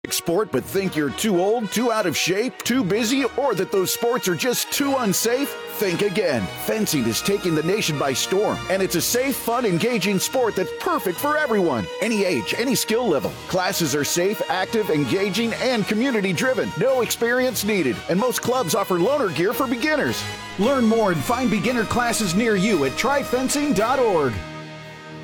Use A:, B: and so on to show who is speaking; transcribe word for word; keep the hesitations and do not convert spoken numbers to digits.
A: sport but think you're too old, too out of shape, too busy, or that those sports are just too unsafe? Think again. Fencing is taking the nation by storm, and it's a safe, fun, engaging sport that's perfect for everyone. Any age, any skill level. Classes are safe, active, engaging, and community-driven. No experience needed, and most clubs offer loaner gear for beginners. Learn more and find beginner classes near you at try fencing dot org.